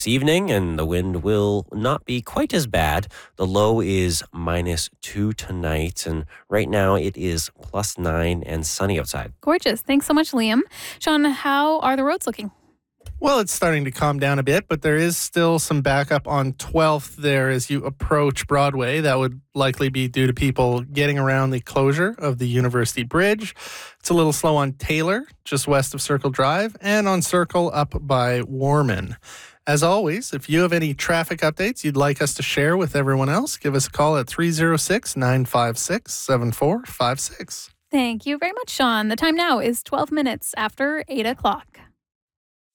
evening, and the wind will not be quite as bad. The low is -2 tonight, and right now it is +9 and sunny outside. Gorgeous. Thanks so much, Liam. Sean, how are the roads looking? Well, it's starting to calm down a bit, but there is still some backup on 12th there as you approach Broadway. That would likely be due to people getting around the closure of the University Bridge. It's a little slow on Taylor, just west of Circle Drive, and on Circle up by Warman. As always, if you have any traffic updates you'd like us to share with everyone else, give us a call at 306-956-7456. Thank you very much, Sean. The time now is 12 minutes after 8 o'clock.